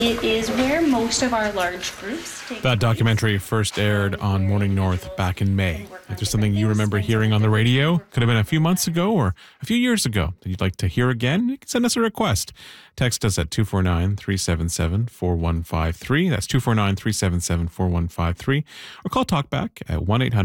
It is where most of our large groups take That documentary first aired on Morning North back in May. If there's something you remember hearing on the radio, could have been a few months ago or a few years ago, that you'd like to hear again, you can send us a request. Text us at 249-377-4153. That's 249-377-4153. Or call Talkback at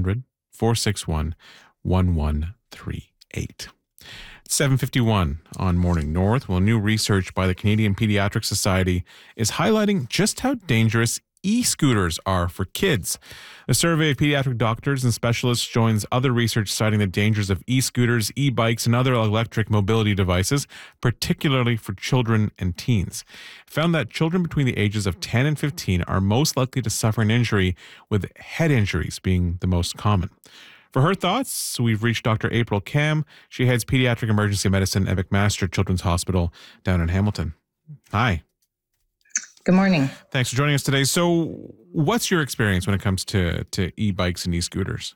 1-800-461-1138. 7:51 on Morning North. Well, new research by the Canadian Pediatric Society is highlighting just how dangerous e-scooters are for kids. The survey of pediatric doctors and specialists joins other research citing the dangers of e-scooters, e-bikes, and other electric mobility devices, particularly for children and teens. Found that children between the ages of 10 and 15 are most likely to suffer an injury, with head injuries being the most common. For her thoughts, we've reached Dr. April Kam. She heads pediatric emergency medicine at McMaster Children's Hospital down in Hamilton. Hi. Good morning. Thanks for joining us today. So what's your experience when it comes to e-bikes and e-scooters?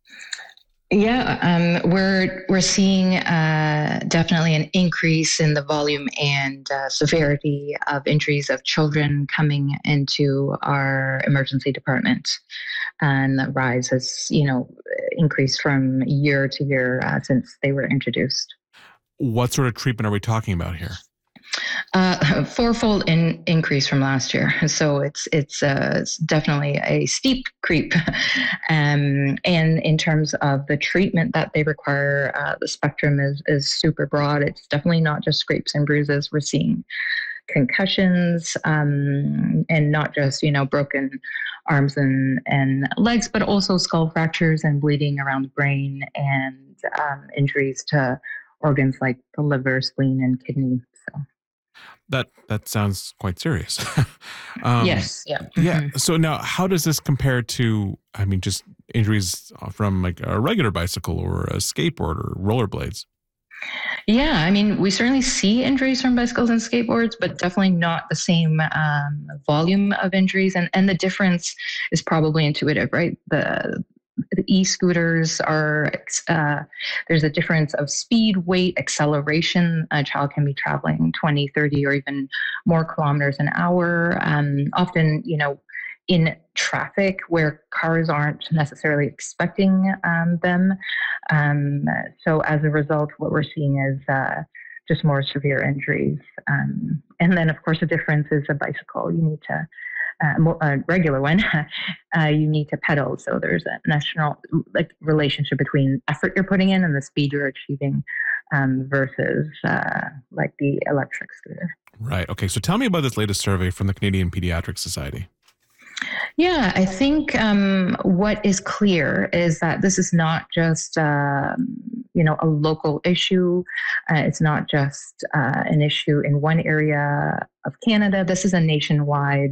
Yeah, we're seeing definitely an increase in the volume and severity of injuries of children coming into our emergency department, and the rise has, increased from year to year since they were introduced. What sort of treatment are we talking about here? Fourfold increase from last year. So it's definitely a steep creep. And in terms of the treatment that they require, the spectrum is super broad. It's definitely not just scrapes and bruises. We're seeing concussions, and not just, broken arms and legs, but also skull fractures and bleeding around the brain, and injuries to organs like the liver, spleen, and kidney. So. That sounds quite serious. Yes. Yeah. Yeah. So now, how does this compare to, just injuries from like a regular bicycle or a skateboard or rollerblades? Yeah, we certainly see injuries from bicycles and skateboards, but definitely not the same volume of injuries. And the difference is probably intuitive, right? The e-scooters are, there's a difference of speed, weight, acceleration. A child can be traveling 20, 30, or even more kilometers an hour. Often, in traffic where cars aren't necessarily expecting them. So as a result, what we're seeing is just more severe injuries. And then, of course, the difference is a bicycle. You need to a regular one, you need to pedal. So there's a national relationship between effort you're putting in and the speed you're achieving, versus like the electric scooter. Right. Okay. So tell me about this latest survey from the Canadian Pediatric Society. Yeah, I think what is clear is that this is not just a local issue. It's not just an issue in one area of Canada. This is a nationwide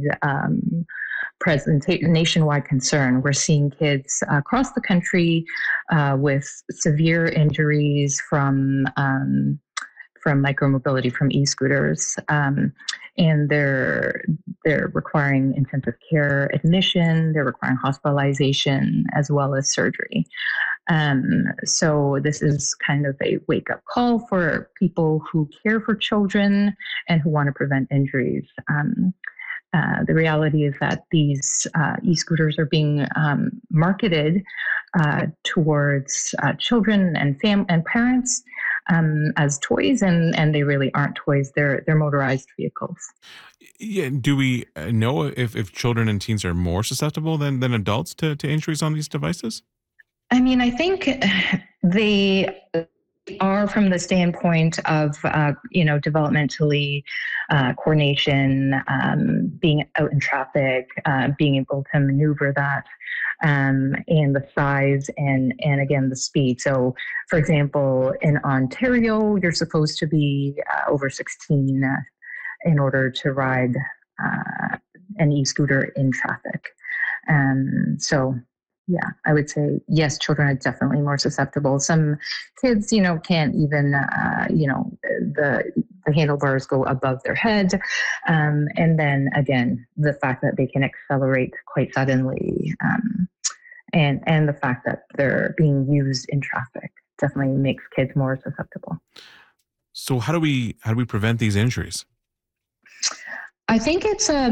nationwide concern. We're seeing kids across the country with severe injuries from micromobility, from e-scooters, and they're requiring intensive care admission. They're requiring hospitalization as well as surgery. So this is kind of a wake-up call for people who care for children and who want to prevent injuries. The reality is that these e-scooters are being marketed towards children and parents as toys, and they really aren't toys. They're motorized vehicles. Yeah. Do we know if children and teens are more susceptible than adults to injuries on these devices? I think they are, from the standpoint of, developmentally, coordination, being out in traffic, being able to maneuver that, and the size and again, the speed. So, for example, in Ontario, you're supposed to be over 16 in order to ride an e-scooter in traffic. So, yeah, I would say, yes, children are definitely more susceptible. Some kids, can't even, the handlebars go above their head. And then again, the fact that they can accelerate quite suddenly, and the fact that they're being used in traffic definitely makes kids more susceptible. So how do we prevent these injuries? I think it's a